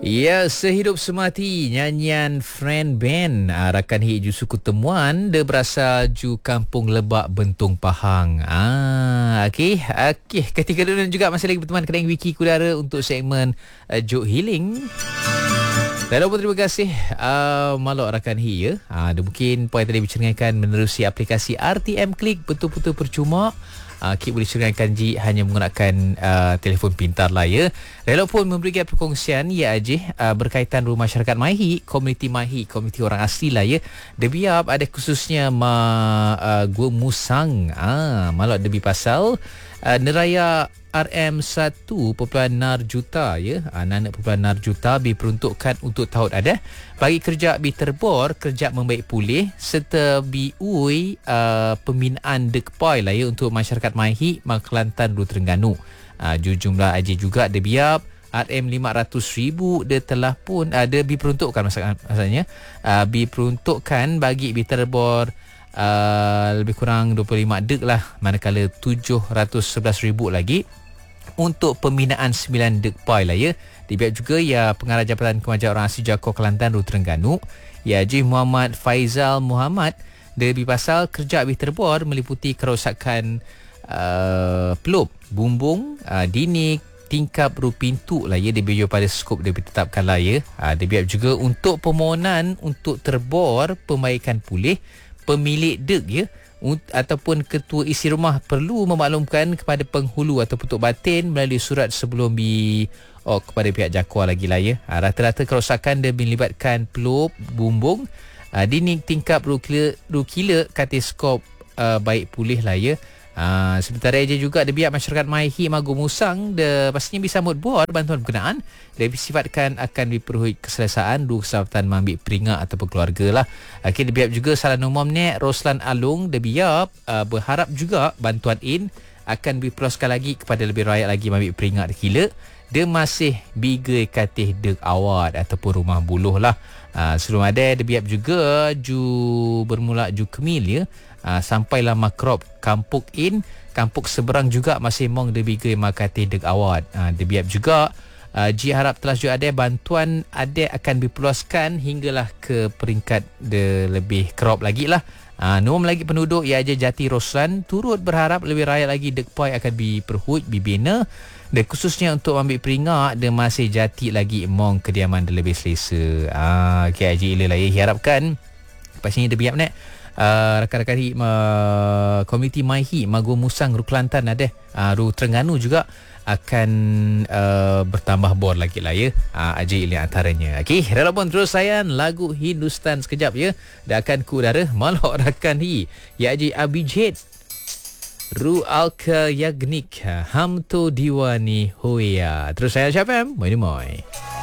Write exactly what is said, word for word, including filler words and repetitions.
Ya, sehidup semati nyanyian friend band ah, rakan hiju suku temuan dia berasal ju Kampung Lebak Bentong Pahang. Ah, okey, okey. Ketika dulu juga masih lagi berteman kedai Wiki Kudara untuk segmen uh, Joke Healing. Dan pun terima kasih uh, Malok rakan hi ya. Uh, dia mungkin poin tadi berceritakan menerusi aplikasi R T M Klik betul-betul percuma. Uh, Kit boleh ceritakan Ji hanya menggunakan uh, telefon pintar lah ya. Rela pun memberikan perkongsian ya Ajih uh, berkaitan rumah masyarakat Mahi, komuniti Mahi, komuniti orang asli lah ya. Debiap ada khususnya ma uh, Gua Musang. Ah, malak debi pasal uh, neraya R M satu perpuluhan nar juta ya. Anak-anak perpuluhan nar juta diperuntukkan untuk tahun ada bagi kerja bi terbor, kerja membaik pulih serta bi ui uh, pembinaan dekpoi lah ya untuk masyarakat Mahi, Kelantan, Lu Terengganu. Uh, jumlah aja juga ada biap R M lima ratus ribu dia telah pun ada uh, diperuntukkan maksudnya uh, diperuntukkan bagi bi terbor uh, lebih kurang dua puluh lima dek lah, manakala tujuh ratus sebelas ribu lagi untuk pembinaan sembilan dekpoi lah ya. Dibiak juga ya pengarah Jabatan Kemajuan Orang Asli Jakor Kelantan Lu Terengganu ya Haji Muhammad Faizal Muhammad dia pasal kerja habis terbor meliputi kerosakan uh, peluk, bumbung, uh, dinik, tingkap ru pintu lah ya. Dia biar pada skop dia ditetapkan lah ya. Uh, dia biar juga untuk permohonan untuk terbor pembaikan pulih pemilik dek ya ataupun ketua isi rumah perlu memaklumkan kepada penghulu atau petuk batin melalui surat sebelum bi oh, kepada pihak Jakor lagi lah ya. Ha, rata-rata kerosakan dia melibatkan peluk, bumbung, ha, dinik, tingkap, rukila, rukila katiskop uh, baik pulih lah ya. Ha, sementara aja juga ada pihak masyarakat Maihi Magu Musang dia pastinya bisa sambut bor bantuan berkenaan. Dia sifatkan akan diperlukan keselesaan dua kesempatan mengambil peringat ataupun keluarga lah. Okey, dia biar juga salah nomor ni Roslan Alung dia biar uh, berharap juga bantuan in akan diperluaskan lagi kepada lebih rakyat lagi mengambil peringat kila. Dia masih bigai katih dek awat ataupun rumah buluh lah. Uh, sebelum ada dia biar juga ju bermula ju Kemil ya. Uh, sampailah makrop Kampuk In, Kampuk seberang juga masih mong de bigai makati dek awat. Uh, de biap juga uh, ji harap telah juga ada bantuan ada akan diperluaskan hinggalah ke peringkat de lebih kerap lagi lah. Uh, nom lagi penduduk ia aja Jati Roslan turut berharap lebih rakyat lagi dekpoi akan diperhut dibina dan khususnya untuk ambil peringat dia masih jati lagi mong kediaman dia lebih selesa. Ah, okay, Haji Ila lah ya harapkan pastinya dia biap nak Uh, rakan-rakan hi, uh, komuniti Maihi Magu Musang Ru Kelantan ada uh, Ru Terengganu juga akan uh, bertambah bor lagi lah ya. uh, Aji ini antaranya. Okey, rela pun terus sayang lagu Hindustan sekejap ya. Dan akan ku udara Malok rakan hi ya Aji Abijit Ru Alka Yagnik Ham to Diwani Hoya. Terus saya siapa em? Moi moi.